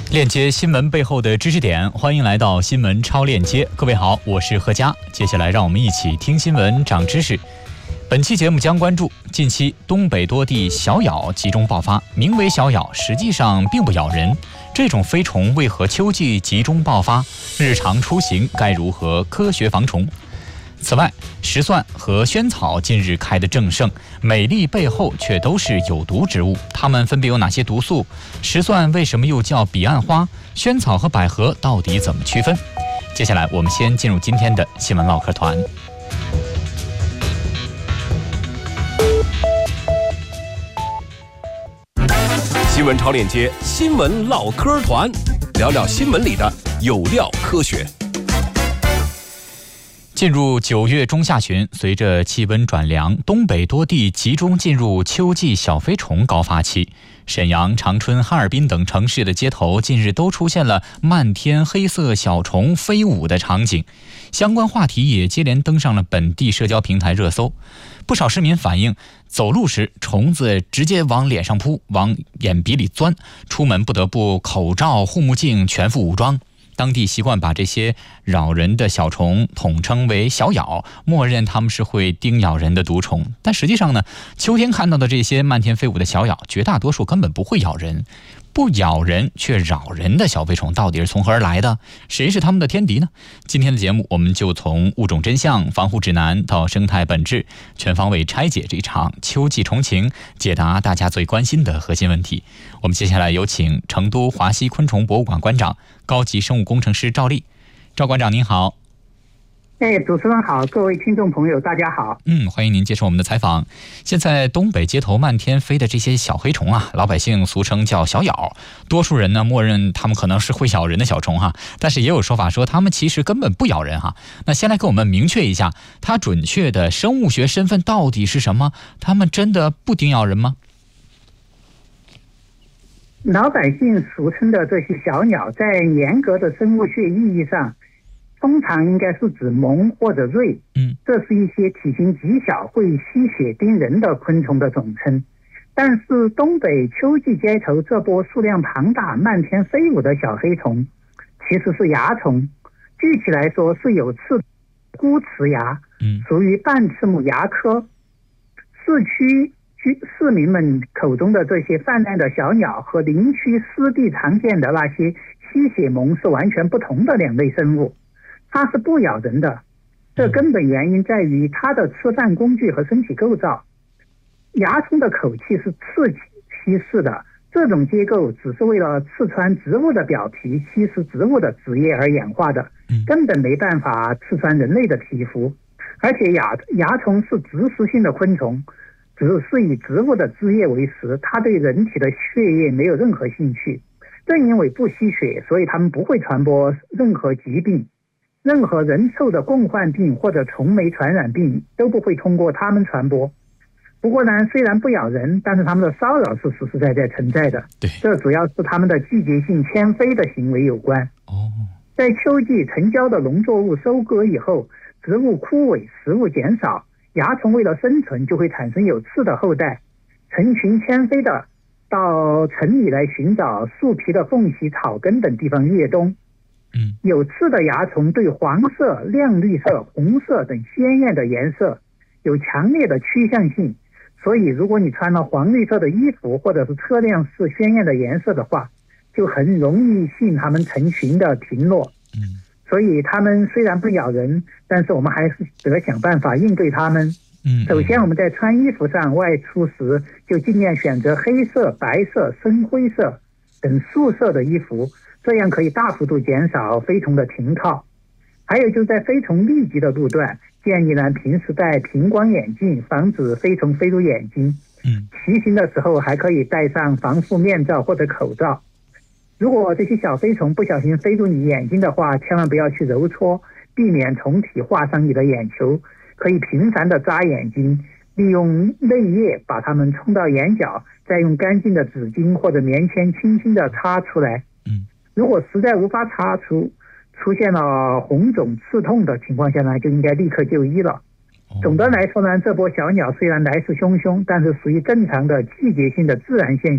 链接新闻背后的知识点，欢迎来到新闻超链接。各位好，我是何佳。接下来让我们一起听新闻长知识。本期节目将关注近期东北多地小咬集中爆发，名为小咬，实际上并不咬人。这种飞虫为何秋季集中爆发？日常出行该如何科学防虫？此外，石蒜和萱草近日开得正盛，美丽背后却都是有毒植物。它们分别有哪些毒素？石蒜为什么又叫彼岸花？萱草和百合到底怎么区分？接下来我们先进入今天的新闻唠嗑团。 新闻超链接，新闻唠嗑团，聊聊新闻里的有料科学。 进入9月中下旬，随着气温转凉，东北多地集中进入秋季小飞虫高发期。沈阳、长春、哈尔滨等城市的街头近日都出现了漫天黑色小虫飞舞的场景，相关话题也接连登上了本地社交平台热搜。不少市民反映，走路时虫子直接往脸上扑，往眼鼻里钻，出门不得不口罩、护目镜全副武装。当地习惯把这些扰人的小虫统称为小咬，默认它们是会叮咬人的毒虫。但实际上呢，秋天看到的这些漫天飞舞的小咬，绝大多数根本不会咬人。不咬人却扰人的小飞虫到底是从何而来的？谁是他们的天敌呢？今天的节目我们就从物种真相、防护指南到生态本质，全方位拆解这场秋季虫情，解答大家最关心的核心问题。我们接下来有请成都华西昆虫博物馆馆长、高级生物工程师赵丽。赵馆长您好。 主持人好，各位听众朋友大家好。 欢迎您接受我们的采访。现在东北街头漫天飞的这些小黑虫啊，老百姓俗称叫小咬，多数人呢默认它们可能是会咬人的小虫哈，但是也有说法说它们其实根本不咬人哈。那先来给我们明确一下，它准确的生物学身份到底是什么？它们真的不叮咬人吗？ 老百姓俗称的这些小鸟，在严格的生物学意义上，通常应该是指虻或者蚋，这是一些体型极小会吸血叮人的昆虫的总称。但是东北秋季街头这波数量庞大、漫天飞舞的小黑虫，其实是蚜虫，具体来说是有刺的孤雌蚜，属于半翅目蚜科。市民们口中的这些泛滥的小鸟和林区湿地常见的那些吸血虻是完全不同的两类生物。它是不咬人的，这根本原因在于它的吃饭工具和身体构造。蚜虫的口器是刺吸式的，这种结构只是为了刺穿植物的表皮，吸食植物的汁液而演化的，根本没办法刺穿人类的皮肤。而且蚜虫是植食性的昆虫，只是以植物的汁液为食，它对人体的血液没有任何兴趣。正因为不吸血，所以它们不会传播任何疾病。任何人畜的共患病或者虫媒传染病都不会通过它们传播。不过呢，虽然不咬人，但是它们的骚扰是实实在在存在的。这主要是它们的季节性迁飞的行为有关。在秋季成交的农作物收割以后，植物枯萎，食物减少，蚜虫为了生存就会产生有刺的后代，成群迁飞的到城里来寻找树皮的缝隙、草根等地方越冬。有刺的蚜虫对黄色、亮绿色、红色等鲜艳的颜色有强烈的趋向性，所以如果你穿了黄绿色的衣服，或者是车辆是鲜艳的颜色的话，就很容易吸引它们成群的停落。所以它们虽然不咬人，但是我们还是得想办法应对它们。首先我们在穿衣服上外出时就尽量选择黑色、白色、深灰色等素色的衣服，这样可以大幅度减少飞虫的停靠。还有就是在飞虫密集的路段，建议呢平时戴平光眼镜，防止飞虫飞入眼睛。骑行的时候还可以戴上防护面罩或者口罩。如果这些小飞虫不小心飞入你眼睛的话，千万不要去揉搓，避免虫体划伤你的眼球。可以频繁的扎眼睛，利用泪液把它们冲到眼角，再用干净的纸巾或者棉签轻轻的擦出来。如果实在无法擦出，出现了红肿刺痛的情况下呢，就应该立刻就医了。总的来说呢，这波小鸟虽然来势汹汹，但是属于正常的季节性的自然现象。